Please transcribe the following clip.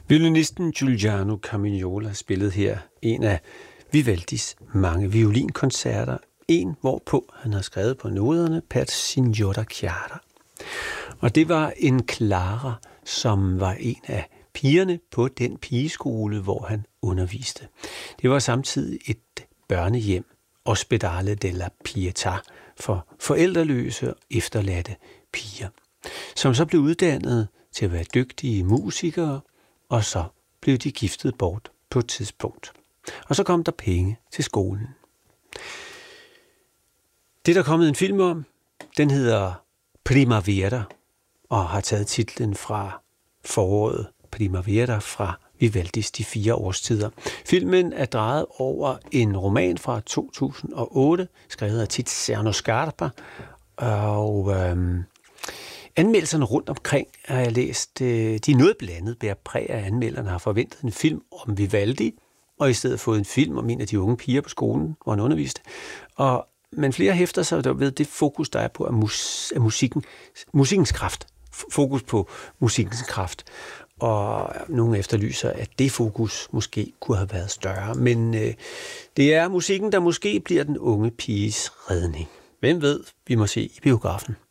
Violinisten Giuliano Carmignola spillede her en af Vivaldis mange violinkoncerter, en hvorpå han har skrevet på noderne Per Signora Chiara. Og det var en Clara, som var en af pigerne på den pigeskole, hvor han underviste. Det var samtidig et børnehjem, Ospedale della Pietà, for forældreløse og efterladte piger, som så blev uddannet til at være dygtige musikere, og så blev de giftet bort på et tidspunkt. Og så kom der penge til skolen. Det er der kommet en film om. Den hedder Primavera, og har taget titlen fra foråret Primavera fra Vivaldis De 4 årstider. Filmen er drejet over en roman fra 2008, skrevet af Tiziano Scarpa, og anmeldelserne rundt omkring har jeg læst, de er noget blandet, bærer præg af anmelderne har forventet en film om Vivaldi, og i stedet fået en film om en af de unge piger på skolen, hvor han underviste. Men flere hæfter sig der ved det fokus, der er på musikkens kraft. Fokus på musikkens kraft. Og nogle efterlyser, at det fokus måske kunne have været større. Men det er musikken, der måske bliver den unge piges redning. Hvem ved, vi må se i biografen.